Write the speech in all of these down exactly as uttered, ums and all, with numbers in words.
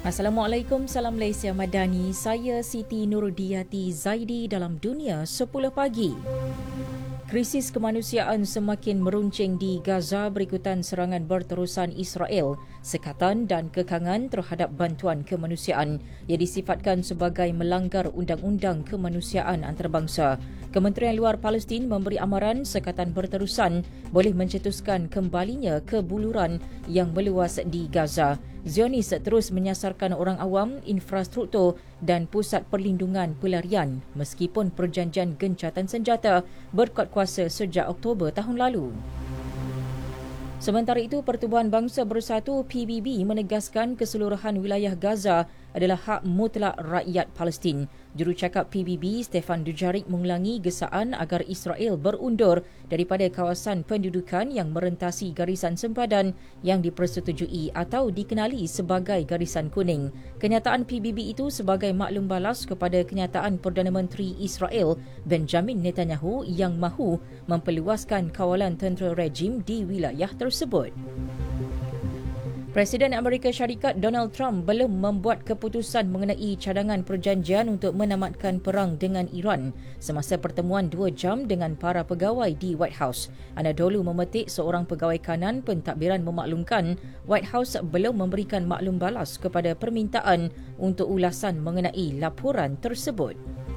Assalamualaikum, salam Malaysia Madani. Saya Siti Nurdiati Zaidi dalam Dunia sepuluh pagi. Krisis kemanusiaan semakin meruncing di Gaza berikutan serangan berterusan Israel, sekatan dan kekangan terhadap bantuan kemanusiaan yang disifatkan sebagai melanggar undang-undang kemanusiaan antarabangsa. Kementerian Luar Palestin memberi amaran sekatan berterusan boleh mencetuskan kembalinya kebuluran yang meluas di Gaza. Zionis terus menyasarkan orang awam, infrastruktur dan pusat perlindungan pelarian meskipun perjanjian gencatan senjata berkuat kuasa sejak Oktober tahun lalu. Sementara itu, Pertubuhan Bangsa Bersatu P B B menegaskan keseluruhan wilayah Gaza adalah hak mutlak rakyat Palestin. Jurucakap P B B, Stefan Dujarric, mengulangi gesaan agar Israel berundur daripada kawasan pendudukan yang merentasi garisan sempadan yang dipersetujui atau dikenali sebagai garisan kuning. Kenyataan P B B itu sebagai maklum balas kepada kenyataan Perdana Menteri Israel Benjamin Netanyahu yang mahu memperluaskan kawalan tentera rejim di wilayah tersebut. Presiden Amerika Syarikat Donald Trump belum membuat keputusan mengenai cadangan perjanjian untuk menamatkan perang dengan Iran semasa pertemuan dua jam dengan para pegawai di White House. Anadolu memetik seorang pegawai kanan pentadbiran memaklumkan White House belum memberikan maklum balas kepada permintaan untuk ulasan mengenai laporan tersebut.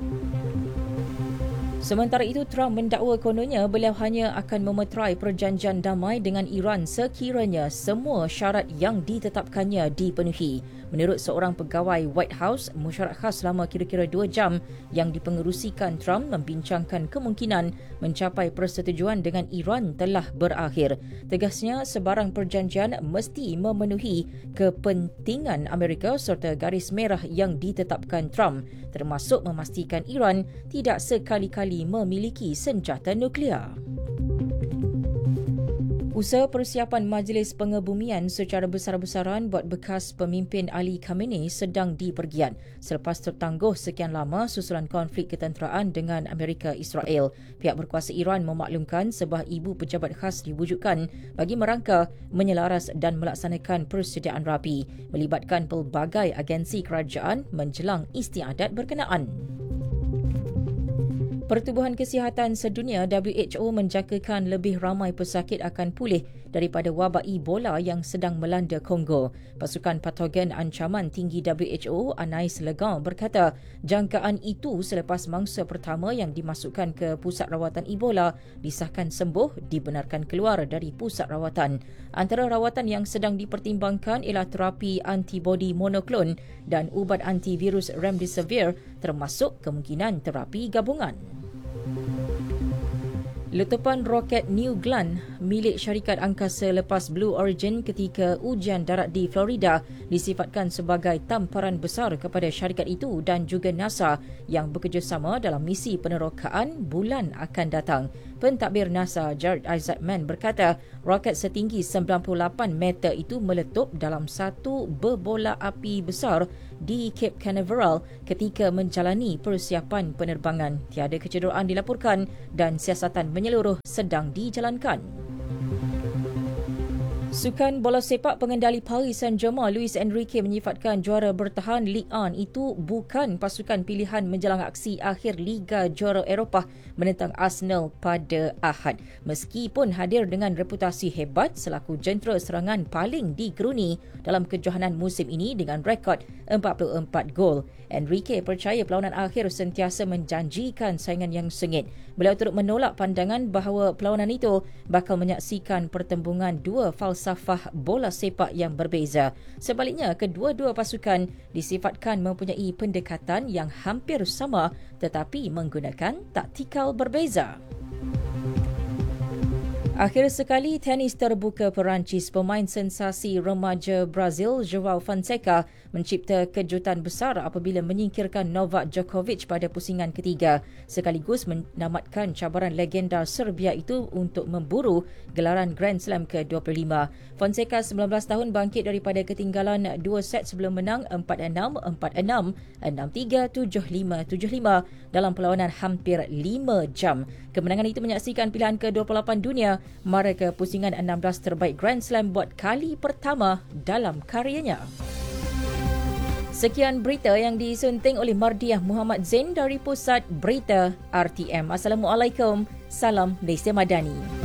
Sementara itu, Trump mendakwa kononnya beliau hanya akan memeterai perjanjian damai dengan Iran sekiranya semua syarat yang ditetapkannya dipenuhi. Menurut seorang pegawai White House, mesyuarat khas selama kira-kira dua jam yang dipengerusikan Trump membincangkan kemungkinan mencapai persetujuan dengan Iran telah berakhir. Tegasnya, sebarang perjanjian mesti memenuhi kepentingan Amerika serta garis merah yang ditetapkan Trump, termasuk memastikan Iran tidak sekali-kali memiliki senjata nuklear. Usaha persiapan Majlis Pengebumian secara besar-besaran buat bekas pemimpin Ali Khamenei sedang dipergiat selepas tertangguh sekian lama susulan konflik ketenteraan dengan Amerika Israel. Pihak berkuasa Iran memaklumkan sebuah ibu pejabat khas diwujudkan bagi merangka, menyelaras dan melaksanakan persediaan rapi melibatkan pelbagai agensi kerajaan menjelang istiadat berkenaan. Pertubuhan Kesihatan Sedunia W H O menjangkakan lebih ramai pesakit akan pulih daripada wabak Ebola yang sedang melanda Kongo. Pasukan Patogen Ancaman Tinggi W H O, Anais Legan, berkata jangkaan itu selepas mangsa pertama yang dimasukkan ke pusat rawatan Ebola disahkan sembuh dibenarkan keluar dari pusat rawatan. Antara rawatan yang sedang dipertimbangkan ialah terapi antibodi monoklon dan ubat antivirus Remdesivir termasuk kemungkinan terapi gabungan. Letupan roket New Glenn milik syarikat angkasa lepas Blue Origin ketika ujian darat di Florida disifatkan sebagai tamparan besar kepada syarikat itu dan juga NASA yang bekerjasama dalam misi penerokaan bulan akan datang. Pentadbir NASA Jared Isaacman berkata roket setinggi sembilan puluh lapan meter itu meletup dalam satu berbola api besar di Cape Canaveral ketika menjalani persiapan penerbangan. Tiada kecederaan dilaporkan dan siasatan menyeluruh sedang dijalankan. Sukan bola sepak pengendali Paris Saint-Germain Luis Enrique menyifatkan juara bertahan Ligue satu itu bukan pasukan pilihan menjelang aksi akhir Liga Juara Eropah menentang Arsenal pada Ahad. Meskipun hadir dengan reputasi hebat selaku jentera serangan paling digeruni dalam kejohanan musim ini dengan rekod empat puluh empat gol. Enrique percaya perlawanan akhir sentiasa menjanjikan saingan yang sengit. Beliau turut menolak pandangan bahawa perlawanan itu bakal menyaksikan pertembungan dua falsafah bola sepak yang berbeza. Sebaliknya, kedua-dua pasukan disifatkan mempunyai pendekatan yang hampir sama tetapi menggunakan taktikal berbeza. Akhir sekali, tenis terbuka Perancis, pemain sensasi remaja Brazil João Fonseca mencipta kejutan besar apabila menyingkirkan Novak Djokovic pada pusingan ketiga, sekaligus menamatkan cabaran legenda Serbia itu untuk memburu gelaran Grand Slam ke dua puluh lima. Fonseca sembilan belas tahun bangkit daripada ketinggalan dua set sebelum menang empat enam, empat enam, enam tiga, tujuh lima, tujuh lima dalam perlawanan hampir lima jam. Kemenangan itu menyaksikan pilihan ke dua puluh lapan dunia mara ke pusingan enam belas terbaik Grand Slam buat kali pertama dalam karyanya. Sekian berita yang disunting oleh Mardiah Muhammad Zain dari Pusat Berita R T M. Assalamualaikum. Salam Malaysia Madani.